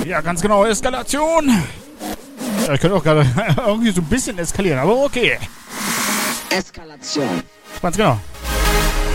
Ja, ganz genau, Eskalation. Ja, ich könnte auch gerade irgendwie so ein bisschen eskalieren, aber okay. Eskalation. Ganz genau.